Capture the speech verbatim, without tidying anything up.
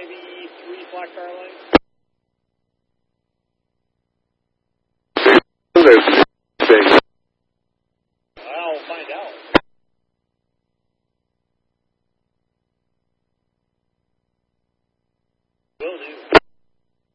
maybe three flat car lengths? I'll find out. Will do.